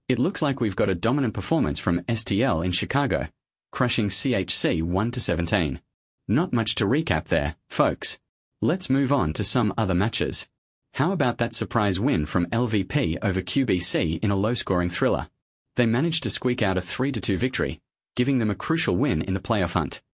It looks like we've got a dominant performance from STL in Chicago, crushing CHC 1-17. Not much to recap there, folks. Let's move on to some other matches. How about that surprise win from LVP over QBC in a low-scoring thriller? They managed to squeak out a 3-2 victory, giving them a crucial win in the playoff hunt.